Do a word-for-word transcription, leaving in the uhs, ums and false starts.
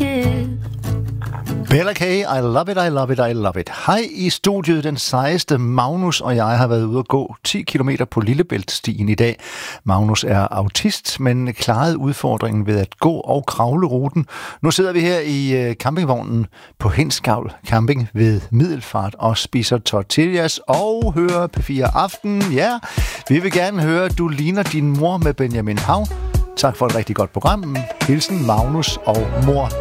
give. Bella K, I love it, I love it, I love it. Hej i studiet, den sejeste Magnus og jeg har været ude at gå ti kilometer på Lillebæltstien i dag. Magnus er autist, men klarede udfordringen ved at gå og kravle ruten. Nu sidder vi her i campingvognen på Hindsgavl Camping ved Middelfart og spiser tortillas og hører P fire Aften. Ja, vi vil gerne høre, du ligner din mor med Benjamin Hav. Tak for et rigtig godt program. Hilsen Magnus og mor